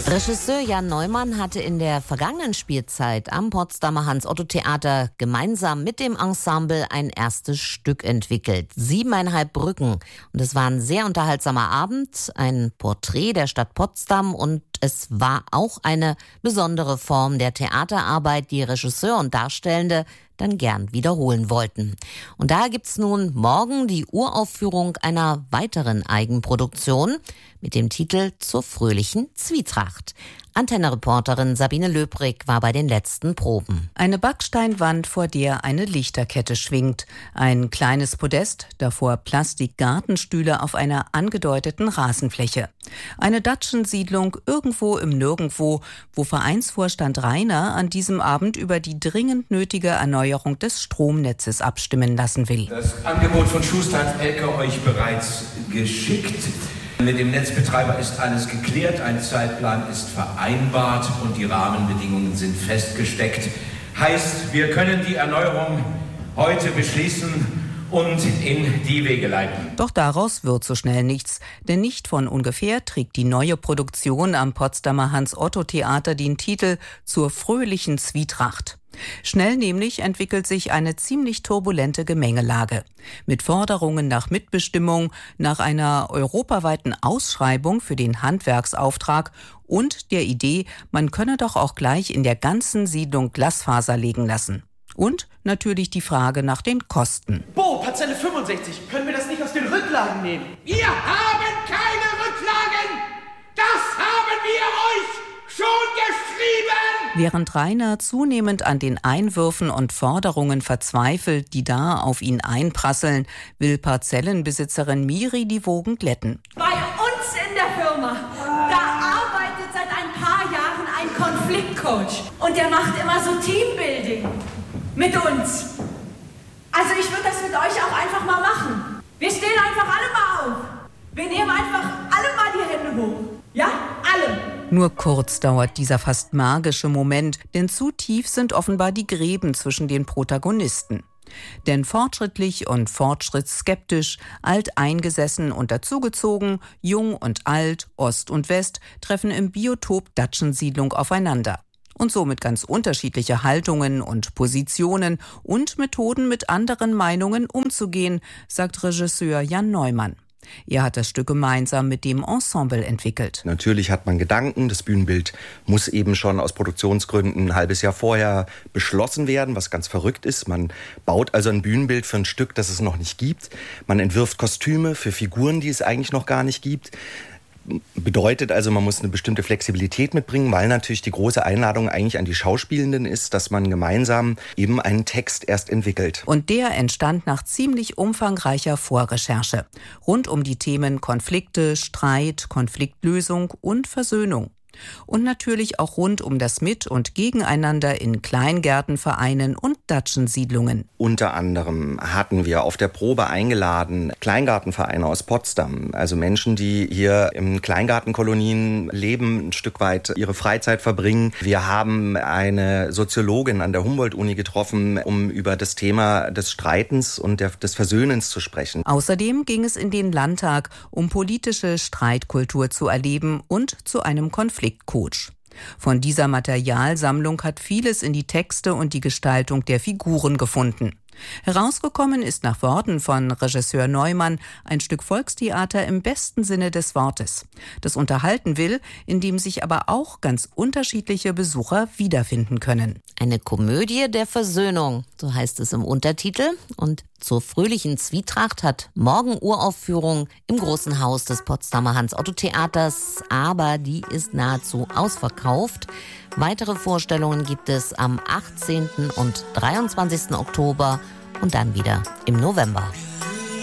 Regisseur Jan Neumann hatte in der vergangenen Spielzeit am Potsdamer Hans-Otto-Theater gemeinsam mit dem Ensemble ein erstes Stück entwickelt. 7,5 Brücken. Und es war ein sehr unterhaltsamer Abend, ein Porträt der Stadt Potsdam und es war auch eine besondere Form der Theaterarbeit, die Regisseur und Darstellende dann gern wiederholen wollten. Und daher gibt's nun morgen die Uraufführung einer weiteren Eigenproduktion mit dem Titel Zur fröhlichen Zwietracht. Antenne-Reporterin Sabine Löbrig war bei den letzten Proben. Eine Backsteinwand, vor der eine Lichterkette schwingt. Ein kleines Podest, davor Plastikgartenstühle auf einer angedeuteten Rasenfläche. Eine Datschensiedlung irgendwo im Nirgendwo, wo Vereinsvorstand Rainer an diesem Abend über die dringend nötige Erneuerung des Stromnetzes abstimmen lassen will. Das Angebot von Schuster hat Elke euch bereits geschickt. Mit dem Netzbetreiber ist alles geklärt, ein Zeitplan ist vereinbart und die Rahmenbedingungen sind festgesteckt. Heißt, wir können die Erneuerung heute beschließen und in die Wege leiten. Doch daraus wird so schnell nichts, denn nicht von ungefähr trägt die neue Produktion am Potsdamer Hans-Otto-Theater den Titel Zur fröhlichen Zwietracht. Schnell nämlich entwickelt sich eine ziemlich turbulente Gemengelage. Mit Forderungen nach Mitbestimmung, nach einer europaweiten Ausschreibung für den Handwerksauftrag und der Idee, man könne doch auch gleich in der ganzen Siedlung Glasfaser legen lassen. Und natürlich die Frage nach den Kosten. Parzelle 65, können wir das nicht aus den Rücklagen nehmen? Wir haben keine Rücklagen! Das haben wir euch schon geschrieben! Während Rainer zunehmend an den Einwürfen und Forderungen verzweifelt, die da auf ihn einprasseln, will Parzellenbesitzerin Miri die Wogen glätten. Bei uns in der Firma, da arbeitet seit ein paar Jahren ein Konfliktcoach. Und der macht immer so Teambuilding mit uns. Also ich würde das mit euch auch einfach mal machen. Wir stehen einfach alle mal auf. Wir nehmen einfach alle mal die Hände hoch. Ja, alle. Nur kurz dauert dieser fast magische Moment, denn zu tief sind offenbar die Gräben zwischen den Protagonisten. Denn fortschrittlich und fortschrittsskeptisch, alteingesessen und dazugezogen, jung und alt, Ost und West treffen im Biotop Datschensiedlung aufeinander. Und somit ganz unterschiedliche Haltungen und Positionen und Methoden, mit anderen Meinungen umzugehen, sagt Regisseur Jan Neumann. Er hat das Stück gemeinsam mit dem Ensemble entwickelt. Natürlich hat man Gedanken. Das Bühnenbild muss eben schon aus Produktionsgründen ein halbes Jahr vorher beschlossen werden, was ganz verrückt ist. Man baut also ein Bühnenbild für ein Stück, das es noch nicht gibt. Man entwirft Kostüme für Figuren, die es eigentlich noch gar nicht gibt. Bedeutet also, man muss eine bestimmte Flexibilität mitbringen, weil natürlich die große Einladung eigentlich an die Schauspielenden ist, dass man gemeinsam eben einen Text erst entwickelt. Und der entstand nach ziemlich umfangreicher Vorrecherche. Rund um die Themen Konflikte, Streit, Konfliktlösung und Versöhnung. Und natürlich auch rund um das Mit- und Gegeneinander in Kleingärtenvereinen und Datschensiedlungen. Unter anderem hatten wir auf der Probe eingeladen Kleingartenvereine aus Potsdam, also Menschen, die hier in Kleingartenkolonien leben, ein Stück weit ihre Freizeit verbringen. Wir haben eine Soziologin an der Humboldt-Uni getroffen, um über das Thema des Streitens und des Versöhnens zu sprechen. Außerdem ging es in den Landtag, um politische Streitkultur zu erleben und zu einem Konfliktcoach. Von dieser Materialsammlung hat vieles in die Texte und die Gestaltung der Figuren gefunden. Herausgekommen ist nach Worten von Regisseur Neumann ein Stück Volkstheater im besten Sinne des Wortes, das unterhalten will, in dem sich aber auch ganz unterschiedliche Besucher wiederfinden können. Eine Komödie der Versöhnung, so heißt es im Untertitel. Und zur fröhlichen Zwietracht hat morgen Uraufführung im Großen Haus des Potsdamer Hans-Otto-Theaters, aber die ist nahezu ausverkauft. Weitere Vorstellungen gibt es am 18. und 23. Oktober und dann wieder im November.